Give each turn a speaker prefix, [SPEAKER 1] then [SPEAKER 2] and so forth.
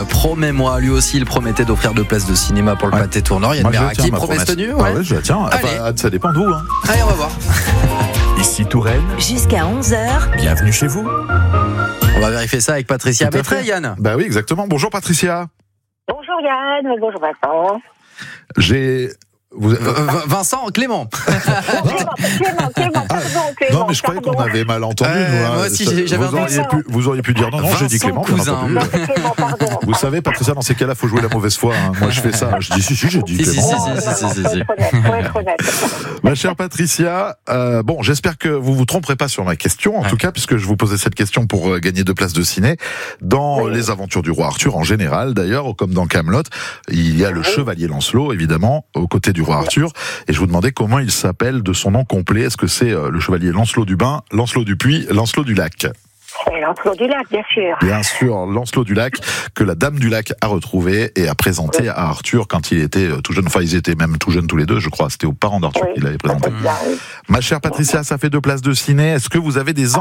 [SPEAKER 1] promets-moi. Lui aussi, il promettait d'offrir 2 places de cinéma pour le Pâté Tourneur. Yann Meraki, promesse tenue.
[SPEAKER 2] Ouais, je la tiens. Enfin, ça dépend de vous.
[SPEAKER 1] Allez, on va voir.
[SPEAKER 3] Ici Touraine.
[SPEAKER 4] Jusqu'à 11h.
[SPEAKER 3] Bienvenue chez vous.
[SPEAKER 1] On va vérifier ça avec Patricia Bétret, Yann.
[SPEAKER 2] Bah oui, exactement. Bonjour Patricia.
[SPEAKER 5] Bonjour Yann, bonjour Vincent.
[SPEAKER 1] Vincent, Clément.
[SPEAKER 5] Clément, pardon.
[SPEAKER 2] Non, mais je croyais qu'on avait mal entendu.
[SPEAKER 1] Moi aussi, j'avais
[SPEAKER 2] vous auriez pu dire non, j'ai dit Clément.
[SPEAKER 1] Cousin.
[SPEAKER 2] Vous savez, Patricia, dans ces cas-là, il faut jouer la mauvaise foi. Moi, je fais ça. Je dis si, j'ai dit Clément.
[SPEAKER 5] Faut être honnête.
[SPEAKER 2] Ma chère Patricia, j'espère que vous vous tromperez pas sur ma question, en tout cas, puisque je vous posais cette question pour gagner 2 places de ciné. Dans les aventures du roi Arthur, en général, d'ailleurs, comme dans Kaamelott, il y a le chevalier Lancelot, évidemment, aux côtés du roi Arthur, et je vous demandais comment il s'appelle de son nom complet. Est-ce que c'est le chevalier Lancelot du Bain, Lancelot du Puy, Lancelot du Lac?
[SPEAKER 5] Lancelot du Lac, bien sûr.
[SPEAKER 2] Bien sûr, Lancelot du Lac, que la Dame du Lac a retrouvé et a présenté à Arthur quand il était tout jeune. Enfin, ils étaient même tout jeunes tous les deux, je crois. C'était aux parents d'Arthur qu'il l'avait présenté. Ma chère Patricia, ça fait 2 places de ciné. Est-ce que vous avez des